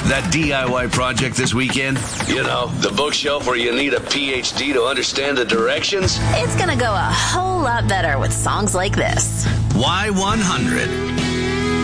That DIY project this weekend? You know, the bookshelf where you need a PhD to understand the directions? It's gonna go a whole lot better with songs like this. Y100.